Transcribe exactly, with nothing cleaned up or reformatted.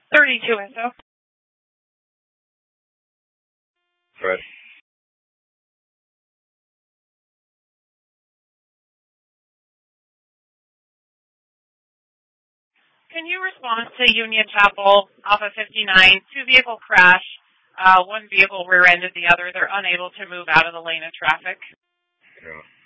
thirty-two I S O. Fred. Can you respond to Union Chapel off of fifty-nine? Two-vehicle crash. Uh, one vehicle rear-ended the other. They're unable to move out of the lane of traffic. Yeah.